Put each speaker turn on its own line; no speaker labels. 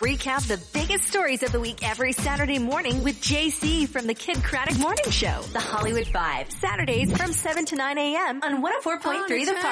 Recap the biggest stories of the week every Saturday morning with JC from the Kid Craddock Morning Show. The Hollywood Five. Saturdays from 7 to 9 a.m. on 104.3 The Park.